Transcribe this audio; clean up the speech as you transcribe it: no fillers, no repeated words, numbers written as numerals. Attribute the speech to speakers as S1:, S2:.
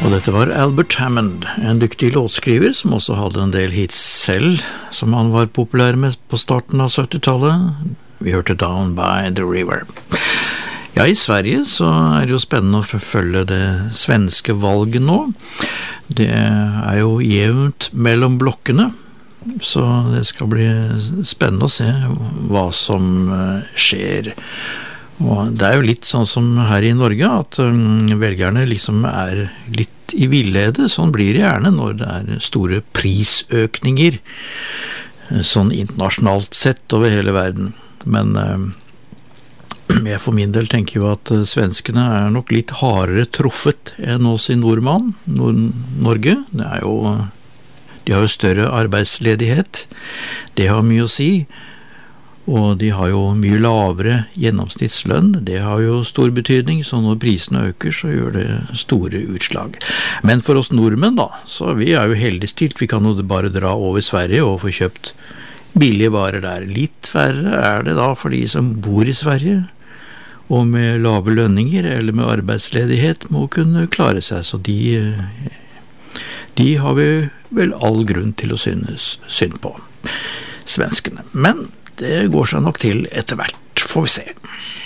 S1: Og dette var Albert Hammond, en dyktig låtskriver som også hadde en del hits selv, som han var populær med på starten av 70-tallet. Vi hørte Down by the River. Ja, i Sverige så er det jo spennende å følge det svenske valget nå. Det er jo jevnt mellom blokkene, så det skal bli spennende å se hva som skjer. Og det er jo litt sånn som her i Norge, at velgerne liksom er litt i villede. Sånn blir det gjerne når det er store prisøkninger, sånn internasjonalt sett over hele verden. Men jeg for min del tenker jo at svenskene er nok litt hardere truffet enn oss i Norge. De har jo større arbeidsledighet, det har mye å si. Og de har jo mye lavere gjennomsnittslønn, det har jo stor betydning, så når prisene øker så gjør det store utslag. Men for oss nordmenn da, så vi er jo heldig stilt, vi kan jo bare dra over Sverige og få kjøpt billige varer der. Litt verre er det da for de som bor i Sverige, og med lave lønninger eller med arbeidsledighet må kunne klare seg, så de har vi vel all grunn til å synes synd på, svenskene. Men det går seg nok til etter hvert, får vi se.